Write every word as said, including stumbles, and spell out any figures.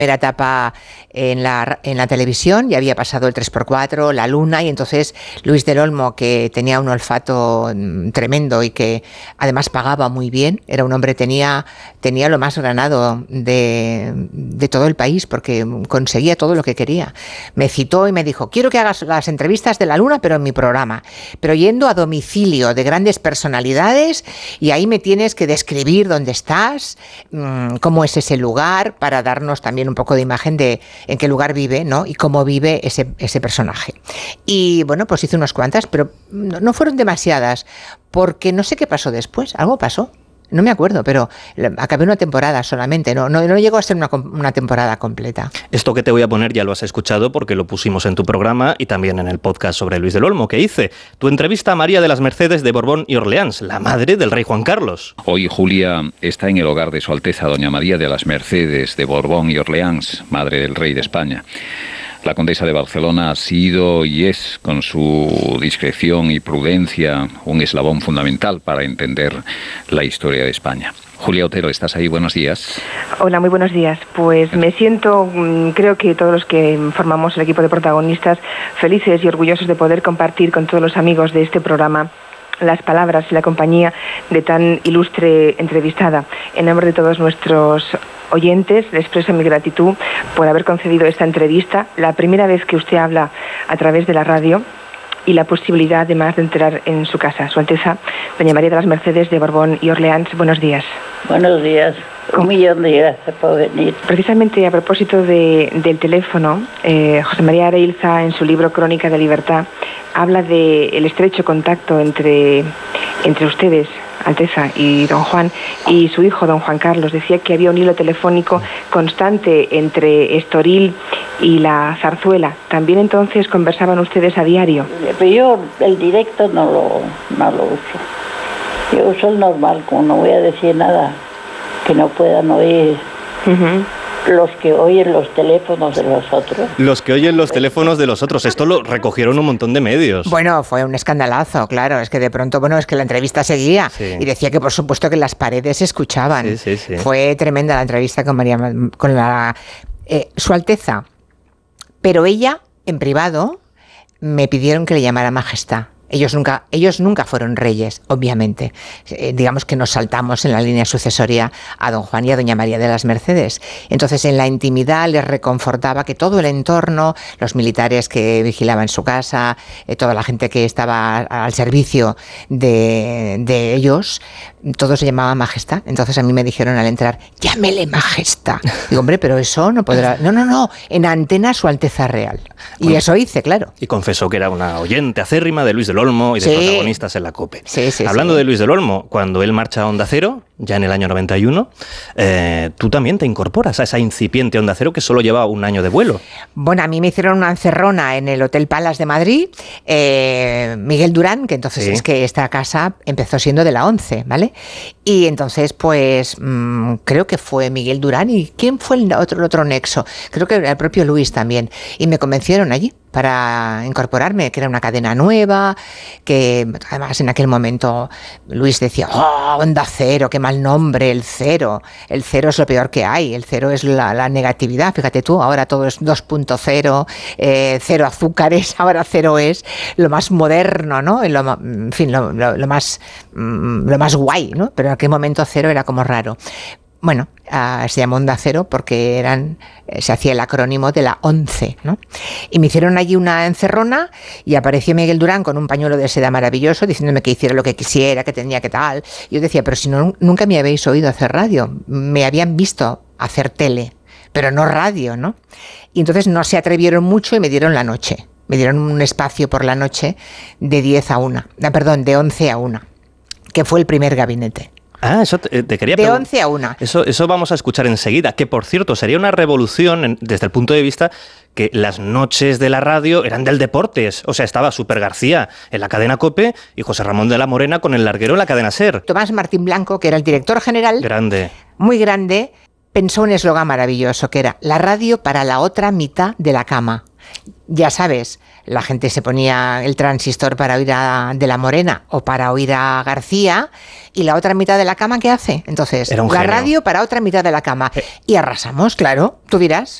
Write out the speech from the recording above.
primera etapa en la, en la televisión, ya había pasado el tres por cuatro, La Luna, y entonces Luis del Olmo, que tenía un olfato tremendo y que además pagaba muy bien, era un hombre, tenía, tenía lo más ganado de, de todo el país, porque conseguía todo lo que quería. Me citó y me dijo, quiero que hagas las entrevistas de La Luna, pero en mi programa, pero yendo a domicilio de grandes personalidades, y ahí me tienes que describir dónde estás, cómo es ese lugar, para darnos también un poco de imagen de en qué lugar vive, ¿no? Y cómo vive ese, ese personaje. Y bueno, pues hice unas cuantas, pero no, no fueron demasiadas, porque no sé qué pasó después. Algo pasó. No me acuerdo, pero acabé una temporada solamente, no, no, no llegó a ser una, una temporada completa. Esto que te voy a poner ya lo has escuchado porque lo pusimos en tu programa y también en el podcast sobre Luis del Olmo que hice. Tu entrevista a María de las Mercedes de Borbón y Orleans, la madre del rey Juan Carlos. Hoy Julia está en el hogar de Su Alteza Doña María de las Mercedes de Borbón y Orleans, madre del rey de España. La condesa de Barcelona ha sido y es, con su discreción y prudencia, un eslabón fundamental para entender la historia de España. Julia Otero, ¿estás ahí? Buenos días. Hola, muy buenos días. Pues me siento, creo que todos los que formamos el equipo de protagonistas, felices y orgullosos de poder compartir con todos los amigos de este programa las palabras y la compañía de tan ilustre entrevistada. En nombre de todos nuestros oyentes, le expreso mi gratitud por haber concedido esta entrevista, la primera vez que usted habla a través de la radio, y la posibilidad además de entrar en su casa. Su Alteza, Doña María de las Mercedes de Borbón y Orleans, buenos días. Buenos días. Un millón de gracias por venir. Precisamente a propósito de, del teléfono, eh, José María Areilza, en su libro Crónica de Libertad, habla del estrecho contacto entre, entre ustedes, Alteza, y don Juan, y su hijo, don Juan Carlos. Decía que había un hilo telefónico constante entre Estoril y la Zarzuela. También entonces conversaban ustedes a diario. Pero yo el directo no lo, no lo uso. Yo uso el normal, como no voy a decir nada que no puedan oír. Uh-huh. Los que oyen los teléfonos de los otros. Los que oyen los teléfonos de los otros. Esto lo recogieron un montón de medios. Bueno, fue un escandalazo, claro. Es que de pronto, bueno, es que la entrevista seguía. Sí. Y decía que por supuesto que las paredes se escuchaban. Sí, sí, sí. Fue tremenda la entrevista con María, con la eh, Su Alteza. Pero ella, en privado, me pidieron que le llamara Majestad. Ellos nunca, ellos nunca fueron reyes, obviamente. Eh, digamos que nos saltamos en la línea sucesoria a don Juan y a doña María de las Mercedes. Entonces, en la intimidad les reconfortaba que todo el entorno, los militares que vigilaban su casa, eh, toda la gente que estaba al servicio de, de ellos, todos se llamaban Majestad. Entonces a mí me dijeron al entrar, llámele Majestad. Digo, hombre, pero eso no podrá... No, no, no, en antena Su Alteza Real. Y bueno, eso hice, claro. Y confesó que era una oyente acérrima de Luis del Olmo y de sí. protagonistas en la COPE. Sí, sí, Hablando sí. de Luis del Olmo, cuando él marcha a Onda Cero, ya en el año noventa y uno, eh, tú también te incorporas a esa incipiente Onda Cero que solo llevaba un año de vuelo. Bueno, a mí me hicieron una encerrona en el Hotel Palace de Madrid, eh, Miguel Durán, que entonces sí. es que esta casa empezó siendo de la ONCE, ¿vale? Y entonces, pues, mmm, creo que fue Miguel Durán. ¿Y quién fue el otro, el otro nexo? Creo que el propio Luis también. Y me convencieron allí para incorporarme, que era una cadena nueva, que además en aquel momento Luis decía, ¡oh, Onda Cero, qué mal nombre, el cero! El cero es lo peor que hay, el cero es la, la negatividad, fíjate tú, ahora todo es dos punto cero, eh, cero azúcares, ahora cero es lo más moderno, ¿no? Lo, en fin, lo, lo, lo, más, lo más guay, ¿no? Pero en aquel momento cero era como raro. Bueno, uh, se llamó Onda Cero porque eran, eh, se hacía el acrónimo de la ONCE, ¿no? Y me hicieron allí una encerrona y apareció Miguel Durán con un pañuelo de seda maravilloso diciéndome que hiciera lo que quisiera, que tenía que tal. Y yo decía, pero si no, nunca me habéis oído hacer radio, me habían visto hacer tele, pero no radio, ¿no? Y entonces no se atrevieron mucho y me dieron la noche. Me dieron un espacio por la noche de diez a una, no, perdón, de once a una, que fue el primer gabinete. Ah, eso te, te quería preguntar. De once a una. Eso, eso vamos a escuchar enseguida, que por cierto sería una revolución en, desde el punto de vista que las noches de la radio eran del deportes. O sea, estaba Super García en la cadena COPE y José Ramón de la Morena con el larguero en la cadena SER. Tomás Martín Blanco, que era el director general. Grande. Muy grande. Pensó un eslogan maravilloso que era la radio para la otra mitad de la cama. Ya sabes, la gente se ponía el transistor para oír a De la Morena o para oír a García, y la otra mitad de la cama, ¿qué hace? Entonces, la genio. radio para otra mitad de la cama. Y arrasamos, claro, tú dirás.